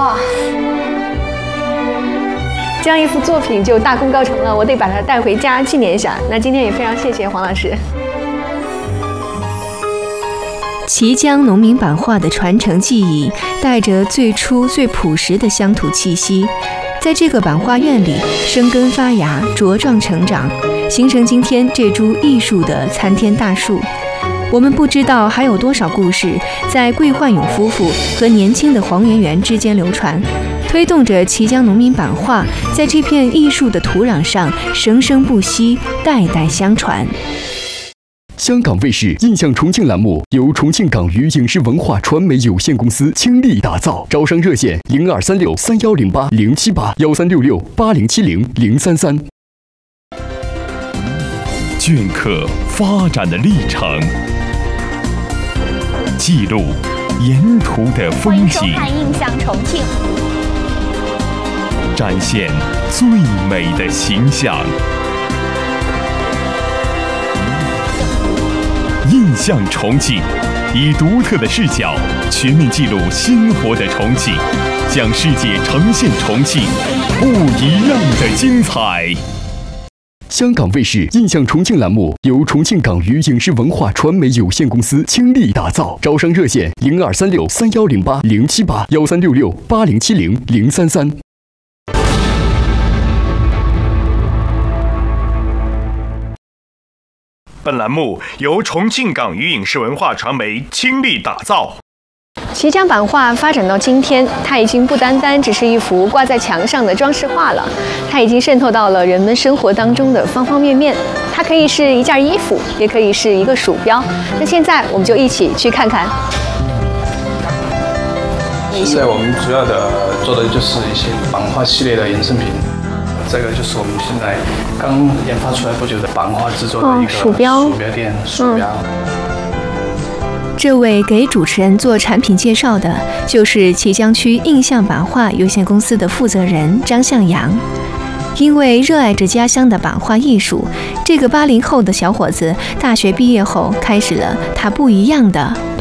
哇！这样一幅作品就大功告成了，我得把它带回家纪念一下。那今天也非常谢谢黄老师。 綦江农民版画的传承技艺，带着最初最朴实的乡土气息，在这个版画院里生根发芽，茁壮成长，形成今天这株艺术的参天大树。我们不知道还有多少故事在桂焕勇夫妇和年轻的黄圆圆之间流传，推动着綦江农民版画在这片艺术的土壤上生生不息，代代相传。 香港卫视印象重庆栏目由重庆港娱影视文化传媒有限公司倾力打造，招商热线0236310807813668070033。 镌刻发展的历程，记录沿途的风景， 欢迎收看《印象重庆》， 展现最美的形象。印象重庆，以独特的视角全面记录鲜活的重庆，向世界呈现重庆不一样的精彩。 香港卫视印象重庆栏目由重庆港娱影视文化传媒有限公司倾力打造，招商热线0236310807813668070033。 本栏目由重庆港娱影视文化传媒倾力打造。 綦江版画发展到今天，它已经不单单只是一幅挂在墙上的装饰画了，它已经渗透到了人们生活当中的方方面面。它可以是一件衣服，也可以是一个鼠标。那现在我们就一起去看看。 现在我们主要的做的就是一些版画系列的衍生品。这个就是我们现在刚研发出来不久的版画制作的一个鼠标店。 这位给主持人做产品介绍的，就是綦江区印象版画有限公司的负责人张向阳。因为热爱着家乡的版画艺术，这个80后的小伙子大学毕业后开始了他不一样的